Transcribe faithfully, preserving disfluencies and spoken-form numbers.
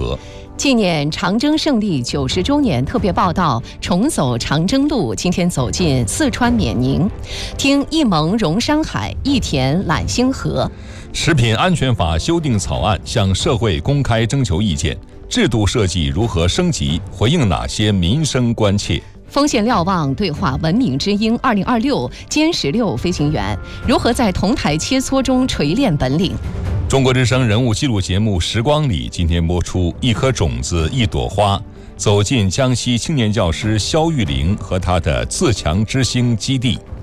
河。 纪念长征胜利九十周年特别报道：重走长征路，今天走进四川冕宁，听一蒙融山海，一田揽星河。 食品安全法修订草案向社会公开征求意见，制度设计如何升级？回应哪些民生关切？ 锋线瞭望对话文明之鹰二零二六歼十六飞行员如何在同台切磋中锤炼本领。 中国之声人物记录节目《时光里》今天播出一颗种子一朵花，走进江西青年教师肖玉玲和她的自强之星基地。